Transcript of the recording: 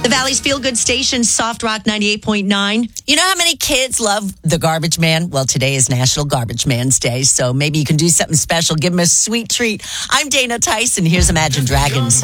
The Valley's Feel Good Station, Soft Rock 98.9. You know how many kids love the Garbage Man? Well, today is National Garbage Man's Day, so maybe you can do something special. Give him a sweet treat. I'm Dana Tyson. Here's Imagine Dragons.